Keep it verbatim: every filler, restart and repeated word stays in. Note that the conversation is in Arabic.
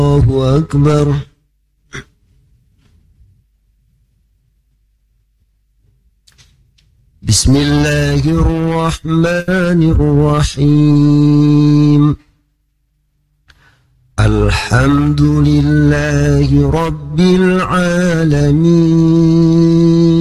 الله أكبر. بسم الله الرحمن الرحيم. الحمد لله رب العالمين